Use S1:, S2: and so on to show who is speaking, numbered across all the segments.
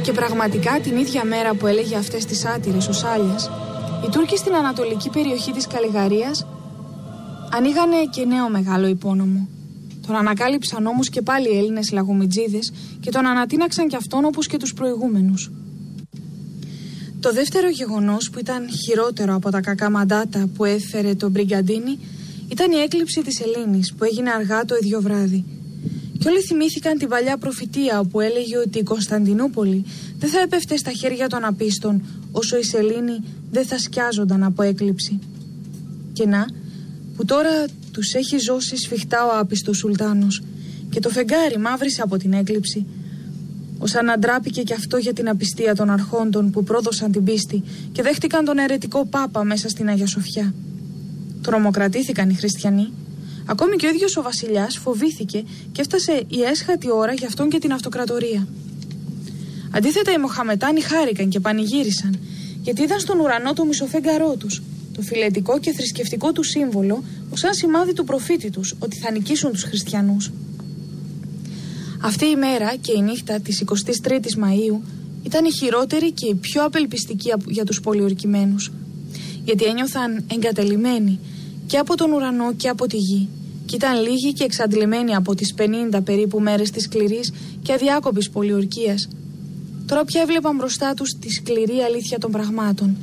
S1: Και πραγματικά την ίδια μέρα που έλεγε αυτές τις άτυρες ο Σάλιας, οι Τούρκοι στην ανατολική περιοχή της Καλλιγαρίας ανοίγανε και νέο μεγάλο υπόνομο. Τον ανακάλυψαν όμως και πάλι οι Έλληνες λαγομιτζίδες και τον ανατείναξαν κι αυτόν όπως και τους προηγούμενους. Το δεύτερο γεγονός που ήταν χειρότερο από τα κακά μαντάτα που έφερε το Μπριγκαντίνι ήταν η έκλειψη της Ελλήνης που έγινε αργά το ίδιο βράδυ. Και όλοι θυμήθηκαν την παλιά προφητεία όπου έλεγε ότι η Κωνσταντινούπολη δεν θα έπεφτε στα χέρια των απίστων όσο οι Σελήνοι δεν θα σκιάζονταν από έκλειψη. Και να, που τώρα τους έχει ζώσει σφιχτά ο άπιστος Σουλτάνος και το φεγγάρι μαύρισε από την έκλειψη. Ως αντράπηκε και αυτό για την απιστία των αρχόντων που πρόδωσαν την πίστη και δέχτηκαν τον αιρετικό Πάπα μέσα στην Αγία Σοφιά. Τρομοκρατήθηκαν οι χριστιανοί. Ακόμη και ο ίδιος ο βασιλιάς φοβήθηκε και έφτασε η έσχατη ώρα για αυτόν και την αυτοκρατορία. Αντίθετα, οι Μοχαμετάνοι χάρηκαν και πανηγύρισαν, γιατί είδαν στον ουρανό το μισοφέγγαρό τους, το φιλετικό και θρησκευτικό του σύμβολο, ως σαν σημάδι του προφήτη τους ότι θα νικήσουν τους χριστιανούς. Αυτή η μέρα και η νύχτα της 23ης Μαΐου ήταν η χειρότερη και η πιο απελπιστική για τους πολιορκημένους, γιατί ένιωθαν εγκατελειμμένοι και από τον ουρανό και από τη γη, και ήταν λίγοι και εξαντλημένοι από τις 50 περίπου μέρες της σκληρής και αδιάκοπης πολιορκίας. Τώρα πια έβλεπαν μπροστά τους τη σκληρή αλήθεια των πραγμάτων.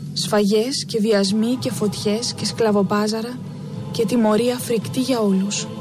S1: Σφαγές και βιασμοί και φωτιές και σκλαβοπάζαρα και τιμωρία φρικτή για όλους.